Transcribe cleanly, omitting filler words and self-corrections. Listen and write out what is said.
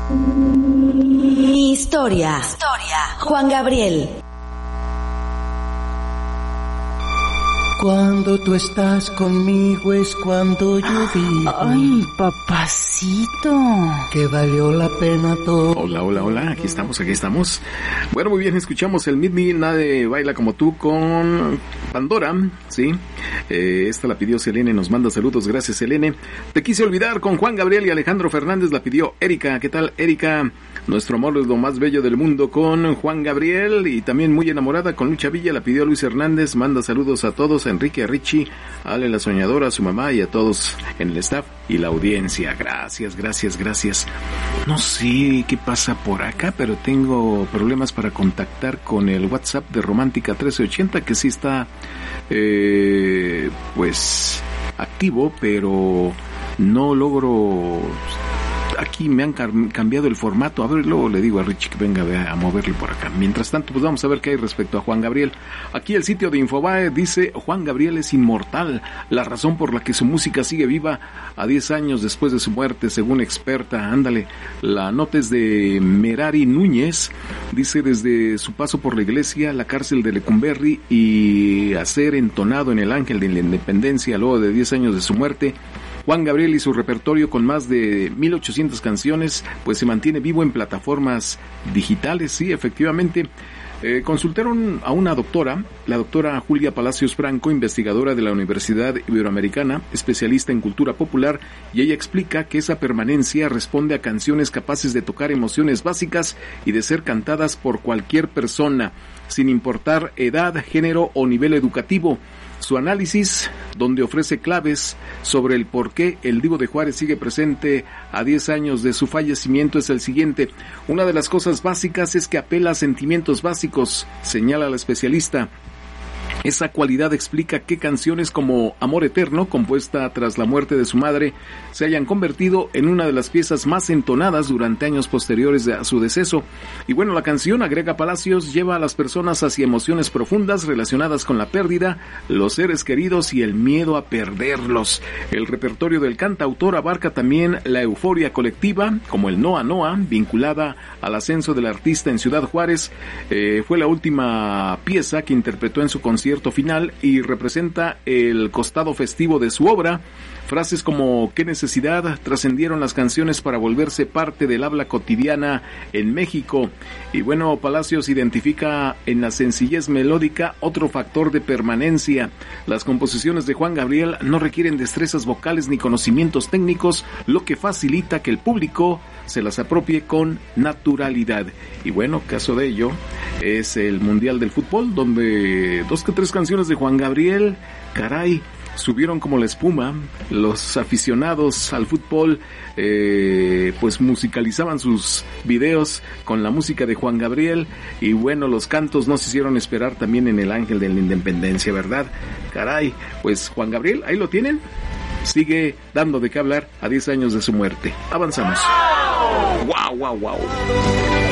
Mi historia. Juan Gabriel. Cuando tú estás conmigo es cuando yo digo. Ay, papacito. Que valió la pena todo. Hola, aquí estamos. Bueno, muy bien, escuchamos el Meet Me, nadie baila como tú con Pandora, ¿sí? Esta la pidió Selene, nos manda saludos, gracias Selene. Te quise olvidar con Juan Gabriel y Alejandro Fernández, la pidió Erika. ¿Qué tal, Erika? Nuestro amor es lo más bello del mundo con Juan Gabriel, y también muy enamorada con Lucha Villa, la pidió Luis Hernández. Manda saludos a todos, a Enrique, a Richie, a Ale la soñadora, a su mamá y a todos en el staff y la audiencia. Gracias. No sé qué pasa por acá, pero tengo problemas para contactar con el WhatsApp de Romántica 1380, que sí está pues activo, pero no logro. Aquí me han cambiado el formato. A ver, luego le digo a Richie que venga a moverle por acá. Mientras tanto, pues vamos a ver qué hay respecto a Juan Gabriel. Aquí el sitio de Infobae dice: Juan Gabriel es inmortal, la razón por la que su música sigue viva a 10 años después de su muerte, según experta. Ándale, la nota es de Merari Núñez. Dice: desde su paso por la iglesia, la cárcel de Lecumberri y a ser entonado en el Ángel de la Independencia luego de 10 años de su muerte, Juan Gabriel y su repertorio con más de 1,800 canciones, pues se mantiene vivo en plataformas digitales. Sí, efectivamente. Consultaron a una doctora, la doctora Julia Palacios Franco, investigadora de la Universidad Iberoamericana, especialista en cultura popular, y ella explica que esa permanencia responde a canciones capaces de tocar emociones básicas y de ser cantadas por cualquier persona, sin importar edad, género o nivel educativo. Su análisis, donde ofrece claves sobre el por qué el Divo de Juárez sigue presente a 10 años de su fallecimiento, es el siguiente: una de las cosas básicas es que apela a sentimientos básicos, señala la especialista. Esa cualidad explica que canciones como Amor Eterno, compuesta tras la muerte de su madre, se hayan convertido en una de las piezas más entonadas durante años posteriores a su deceso. Y bueno, la canción, agrega Palacios, lleva a las personas hacia emociones profundas relacionadas con la pérdida, los seres queridos y el miedo a perderlos. El repertorio del cantautor abarca también la euforia colectiva, como el Noa Noa, vinculada al ascenso del artista en Ciudad Juárez. Fue la última pieza que interpretó en su concierto final y representa el costado festivo de su obra. Frases como ¿qué necesidad? Trascendieron las canciones para volverse parte del habla cotidiana en México. Y bueno, Palacios identifica en la sencillez melódica otro factor de permanencia. Las composiciones de Juan Gabriel no requieren destrezas vocales ni conocimientos técnicos, lo que facilita que el público se las apropie con naturalidad. Y bueno, caso de ello es el Mundial del Fútbol, donde 2 que 3 canciones de Juan Gabriel, caray, subieron como la espuma. Los aficionados al fútbol pues musicalizaban sus videos con la música de Juan Gabriel, y bueno, los cantos no se hicieron esperar también en el Ángel de la Independencia, ¿verdad? Caray, pues Juan Gabriel, ahí lo tienen, sigue dando de qué hablar a 10 años de su muerte. Avanzamos. ¡Wow!